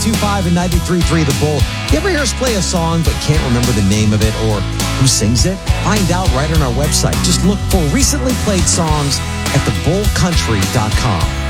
25 and 93.3 The Bull. You ever hear us play a song but can't remember the name of it or who sings it? Find out right on our website. Just look for recently played songs at thebullcountry.com.